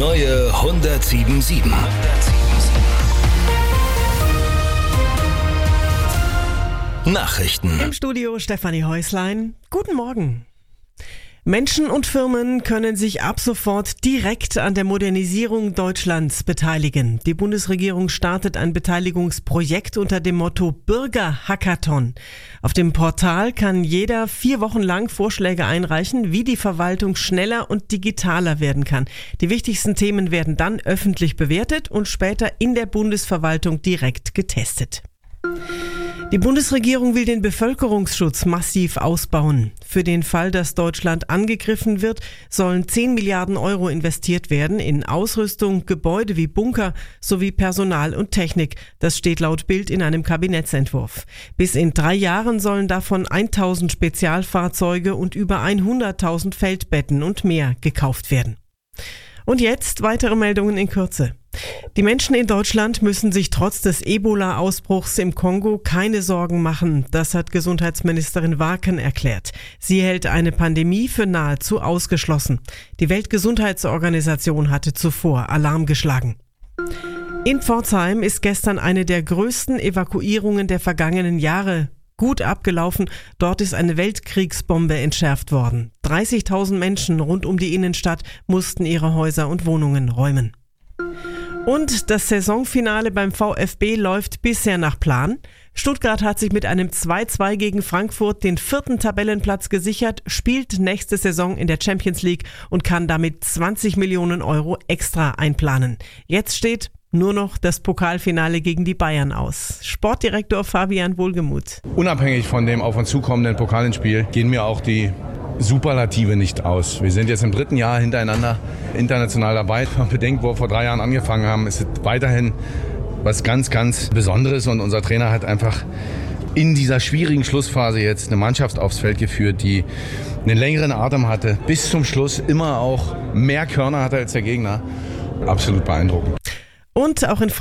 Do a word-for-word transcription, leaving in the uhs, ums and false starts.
neue hundertsieben Komma sieben. Nachrichten. Im Studio Stefanie Häuslein. Guten Morgen. Menschen und Firmen können sich ab sofort direkt an der Modernisierung Deutschlands beteiligen. Die Bundesregierung startet ein Beteiligungsprojekt unter dem Motto Bürgerhackathon. Auf dem Portal kann jeder vier Wochen lang Vorschläge einreichen, wie die Verwaltung schneller und digitaler werden kann. Die wichtigsten Themen werden dann öffentlich bewertet und später in der Bundesverwaltung direkt getestet. Die Bundesregierung will den Bevölkerungsschutz massiv ausbauen. Für den Fall, dass Deutschland angegriffen wird, sollen zehn Milliarden Euro investiert werden in Ausrüstung, Gebäude wie Bunker sowie Personal und Technik. Das steht laut Bild in einem Kabinettsentwurf. Bis in drei Jahren sollen davon tausend Spezialfahrzeuge und über hunderttausend Feldbetten und mehr gekauft werden. Und jetzt weitere Meldungen in Kürze. Die Menschen in Deutschland müssen sich trotz des Ebola-Ausbruchs im Kongo keine Sorgen machen. Das hat Gesundheitsministerin Waken erklärt. Sie hält eine Pandemie für nahezu ausgeschlossen. Die Weltgesundheitsorganisation hatte zuvor Alarm geschlagen. In Pforzheim ist gestern eine der größten Evakuierungen der vergangenen Jahre gut abgelaufen. Dort ist eine Weltkriegsbombe entschärft worden. dreißigtausend Menschen rund um die Innenstadt mussten ihre Häuser und Wohnungen räumen. Und das Saisonfinale beim VfB läuft bisher nach Plan. Stuttgart hat sich mit einem zwei zu zwei gegen Frankfurt den vierten Tabellenplatz gesichert, spielt nächste Saison in der Champions League und kann damit zwanzig Millionen Euro extra einplanen. Jetzt steht nur noch das Pokalfinale gegen die Bayern aus. Sportdirektor Fabian Wohlgemuth. Unabhängig von dem auf uns zukommenden Pokalendspiel gehen mir auch die Superlative nicht aus. Wir sind jetzt im dritten Jahr hintereinander international dabei. Wenn man bedenkt, wo wir vor drei Jahren angefangen haben, ist es weiterhin was ganz, ganz Besonderes. Und unser Trainer hat einfach in dieser schwierigen Schlussphase jetzt eine Mannschaft aufs Feld geführt, die einen längeren Atem hatte. Bis zum Schluss immer auch mehr Körner hatte als der Gegner. Absolut beeindruckend. Und auch in